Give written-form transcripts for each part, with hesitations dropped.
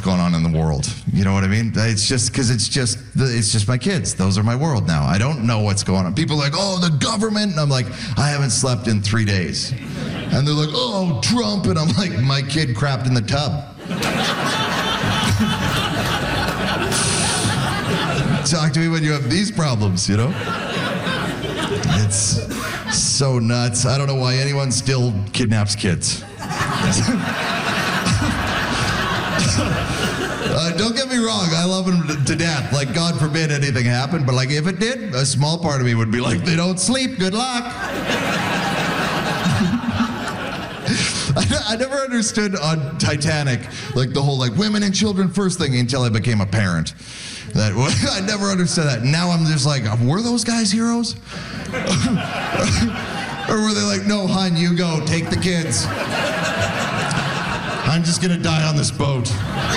going on in the world. You know what I mean? It's just because it's just my kids. Those are my world now. I don't know what's going on. People are like, oh, the government. And I'm like, I haven't slept in 3 days. And they're like, oh, Trump. And I'm like, my kid crapped in the tub. Talk to me when you have these problems, you know? It's so nuts. I don't know why anyone still kidnaps kids. Don't get me wrong, I love them to death. Like, God forbid anything happened, but like, if it did, a small part of me would be like, they don't sleep, good luck. I never understood on Titanic, like the whole like women and children first thing until I became a parent. I never understood that. Now I'm just like, were those guys heroes? Or were they like, no, hon, you go, take the kids. I'm just gonna die on this boat.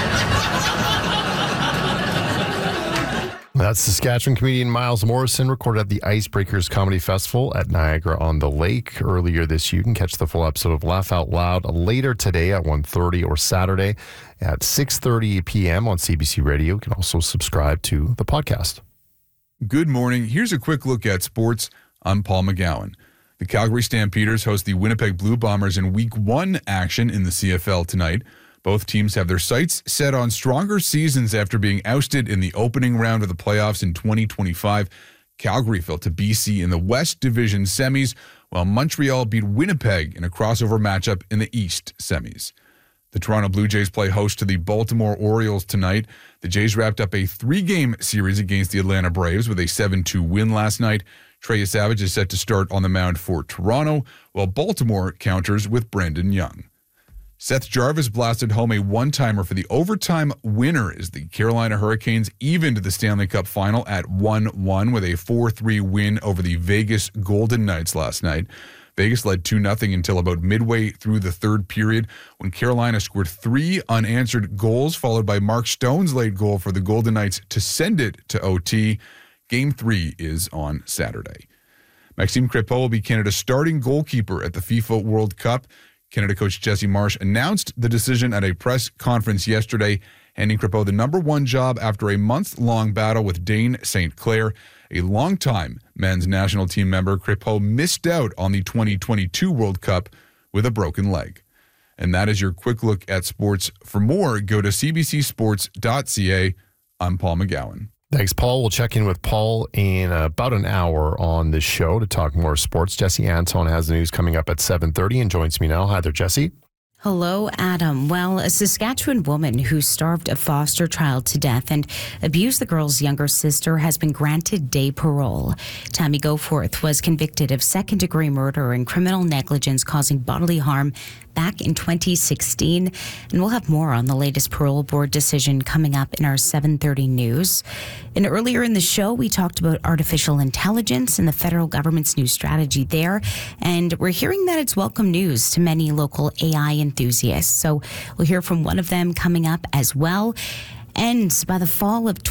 That's Saskatchewan comedian Miles Morrison, recorded at the Icebreakers Comedy Festival at Niagara-on-the-Lake earlier this year. You can catch the full episode of Laugh Out Loud later today at 1:30 or Saturday at 6:30 p.m. on CBC Radio. You can also subscribe to the podcast. Good morning. Here's a quick look at sports. I'm Paul McGowan. The Calgary Stampeders host the Winnipeg Blue Bombers in Week 1 action in the CFL tonight. Both teams have their sights set on stronger seasons after being ousted in the opening round of the playoffs in 2025. Calgary fell to BC in the West Division semis, while Montreal beat Winnipeg in a crossover matchup in the East semis. The Toronto Blue Jays play host to the Baltimore Orioles tonight. The Jays wrapped up a 3-game series against the Atlanta Braves with a 7-2 win last night. Trey Savage is set to start on the mound for Toronto, while Baltimore counters with Brandon Young. Seth Jarvis blasted home a one-timer for the overtime winner as the Carolina Hurricanes evened the Stanley Cup final at 1-1 with a 4-3 win over the Vegas Golden Knights last night. Vegas led 2-0 until about midway through the third period when Carolina scored 3 unanswered goals, followed by Mark Stone's late goal for the Golden Knights to send it to OT. Game 3 is on Saturday. Maxime Crépeau will be Canada's starting goalkeeper at the FIFA World Cup. Canada coach Jesse Marsh announced the decision at a press conference yesterday, handing Crépeau the number 1 job after a month-long battle with Dane St. Clair. A longtime men's national team member, Crépeau missed out on the 2022 World Cup with a broken leg. And that is your quick look at sports. For more, go to cbcsports.ca. I'm Paul McGowan. Thanks, Paul. We'll check in with Paul in about an hour on the show to talk more sports. Jesse Anton has the news coming up at 7:30 and joins me now. Hi there, Jesse. Hello, Adam. Well, a Saskatchewan woman who starved a foster child to death and abused the girl's younger sister has been granted day parole. Tammy Goforth was convicted of second-degree murder and criminal negligence causing bodily harm back in 2016. And we'll have more on the latest parole board decision coming up in our 7:30 news. And earlier in the show, we talked about artificial intelligence and the federal government's new strategy there. And we're hearing that it's welcome news to many local AI enthusiasts. So we'll hear from one of them coming up as well. And by the fall of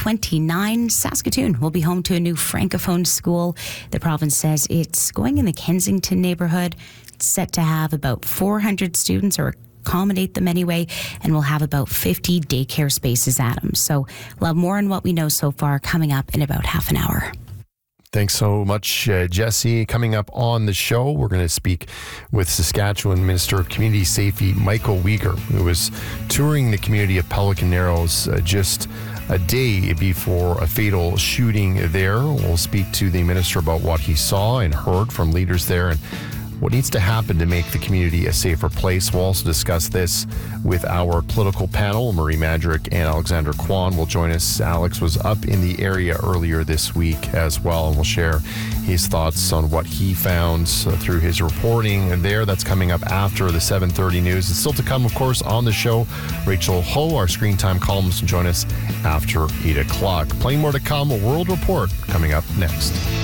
2029, Saskatoon will be home to a new Francophone school. The province says it's going in the Kensington neighborhood. It's set to have about 400 students, or accommodate them anyway, and we'll have about 50 daycare spaces at them. So we'll have more on what we know so far coming up in about half an hour. Thanks so much, Jesse. Coming up on the show, we're going to speak with Saskatchewan Minister of Community Safety, Michael Weger, who was touring the community of Pelican Narrows just a day before a fatal shooting there. We'll speak to the minister about what he saw and heard from leaders there and what needs to happen to make the community a safer place. We'll also discuss this with our political panel. Marie Madrick and Alexander Kwan will join us. Alex was up in the area earlier this week as well, and we'll share his thoughts on what he found through his reporting there. That's coming up after the 7:30 news. It's still to come, of course, on the show. Rachel Ho, our Screen Time columnist, will join us after 8 o'clock. Plenty more to come. A World Report coming up next.